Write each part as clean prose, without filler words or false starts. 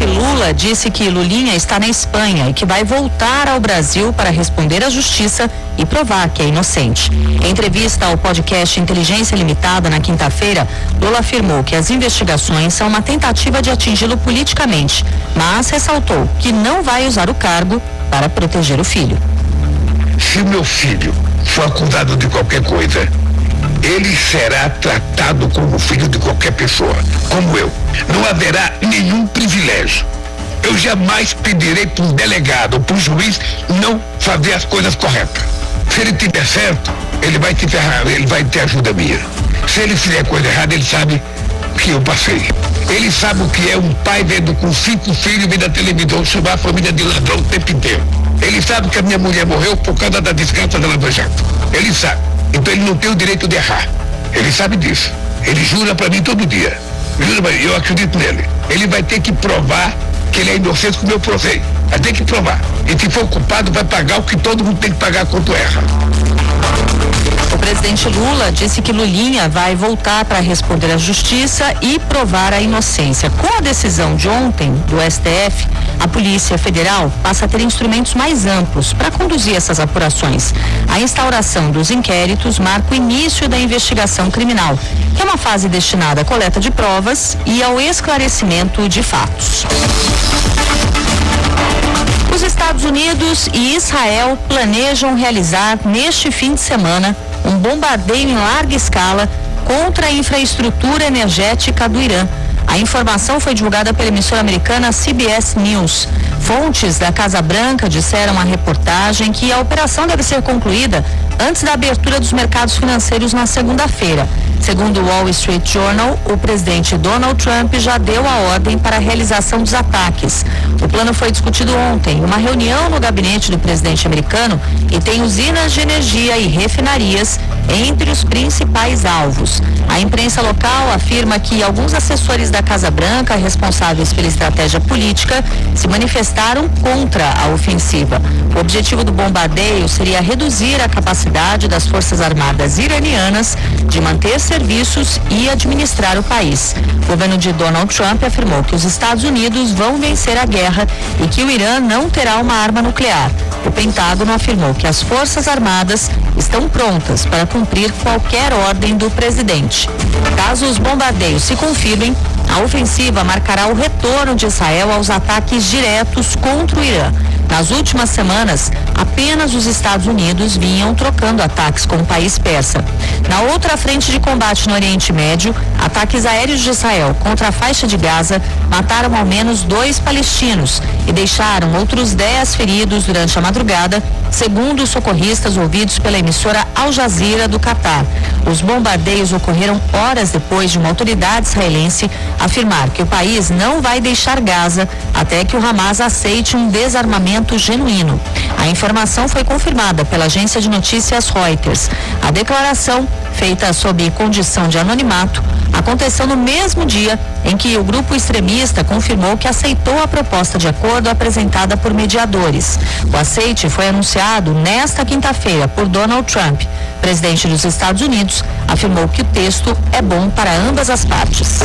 presidente Lula disse que Lulinha está na Espanha e que vai voltar ao Brasil para responder à justiça e provar que é inocente. Em entrevista ao podcast Inteligência Limitada na quinta-feira, Lula afirmou que as investigações são uma tentativa de atingi-lo politicamente, mas ressaltou que não vai usar o cargo para proteger o filho. Se meu filho for acusado de qualquer coisa, ele será tratado como filho de qualquer pessoa, como eu. Não haverá nenhum privilégio. Eu jamais pedirei para um delegado ou para um juiz não fazer as coisas corretas. Se ele tiver certo, ele vai te ferrar, ele vai ter ajuda minha. Se ele fizer coisa errada, ele sabe que eu passei. Ele sabe o que é um pai vendo com 5 filhos vir da televisão chamar a família de ladrão o tempo inteiro. Ele sabe que a minha mulher morreu por causa da desgraça da Lava Jato. Ele sabe. Então ele não tem o direito de errar. Ele sabe disso. Ele jura para mim todo dia. Jura pra mim, eu acredito nele. Ele vai ter que provar que ele é inocente como eu provei. Vai ter que provar. E se for culpado, vai pagar o que todo mundo tem que pagar quando erra. O presidente Lula disse que Lulinha vai voltar para responder à justiça e provar a inocência. Com a decisão de ontem do STF, a Polícia Federal passa a ter instrumentos mais amplos para conduzir essas apurações. A instauração dos inquéritos marca o início da investigação criminal, que é uma fase destinada à coleta de provas e ao esclarecimento de fatos. Os Estados Unidos e Israel planejam realizar neste fim de semana um bombardeio em larga escala contra a infraestrutura energética do Irã. A informação foi divulgada pela emissora americana CBS News. Fontes da Casa Branca disseram à reportagem que a operação deve ser concluída antes da abertura dos mercados financeiros na segunda-feira. Segundo o Wall Street Journal, o presidente Donald Trump já deu a ordem para a realização dos ataques. O plano foi discutido ontem em uma reunião no gabinete do presidente americano e tem usinas de energia e refinarias entre os principais alvos. A imprensa local afirma que alguns assessores da Casa Branca, responsáveis pela estratégia política, se manifestaram contra a ofensiva. O objetivo do bombardeio seria reduzir a capacidade das Forças Armadas iranianas de manter serviços e administrar o país. O governo de Donald Trump afirmou que os Estados Unidos vão vencer a guerra e que o Irã não terá uma arma nuclear. O Pentágono afirmou que as Forças Armadas estão prontas para cumprir qualquer ordem do presidente. Caso os bombardeios se confirmem, a ofensiva marcará o retorno de Israel aos ataques diretos contra o Irã. Nas últimas semanas, apenas os Estados Unidos vinham trocando ataques com o país persa. Na outra frente de combate no Oriente Médio, ataques aéreos de Israel contra a faixa de Gaza mataram ao menos 2 palestinos e deixaram outros 10 feridos durante a madrugada, segundo os socorristas ouvidos pela emissora Al Jazeera do Catar. Os bombardeios ocorreram horas depois de uma autoridade israelense afirmar que o país não vai deixar Gaza até que o Hamas aceite um desarmamento genuíno. A informação foi confirmada pela agência de notícias Reuters. A declaração, feita sob condição de anonimato, aconteceu no mesmo dia em que o grupo extremista confirmou que aceitou a proposta de acordo apresentada por mediadores. O aceite foi anunciado nesta quinta-feira por Donald Trump. O presidente dos Estados Unidos afirmou que o texto é bom para ambas as partes.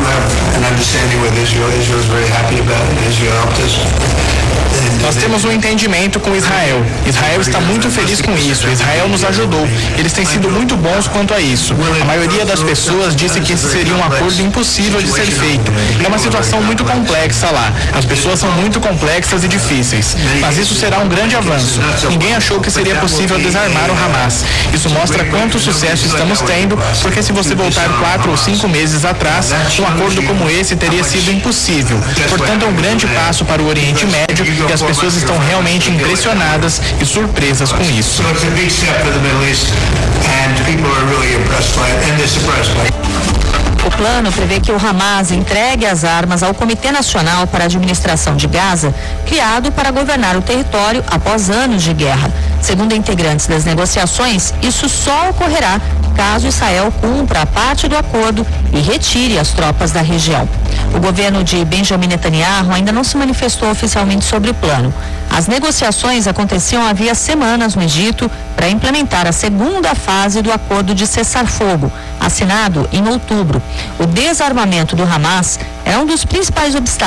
Nós temos um entendimento com Israel. Israel está muito feliz com isso. Israel nos ajudou. Eles têm sido muito bons quanto a isso. A maioria das pessoas disse que esse seria um acordo impossível de ser feito. É uma situação muito complexa lá. As pessoas são muito complexas e difíceis. Mas isso será um grande avanço. Ninguém achou que seria possível desarmar o Hamas. Isso mostra quanto sucesso estamos tendo, porque se você voltar 4 ou 5 meses atrás, um acordo como esse teria sido impossível. Portanto, é um grande passo para o Oriente Médio e as pessoas estão realmente impressionadas e surpresas com isso. O plano prevê que o Hamas entregue as armas ao Comitê Nacional para a Administração de Gaza, criado para governar o território após anos de guerra. Segundo integrantes das negociações, isso só ocorrerá caso Israel cumpra a parte do acordo e retire as tropas da região. O governo de Benjamin Netanyahu ainda não se manifestou oficialmente sobre o plano. As negociações aconteciam havia semanas no Egito para implementar a segunda fase do acordo de cessar-fogo, assinado em outubro. O desarmamento do Hamas era um dos principais obstáculos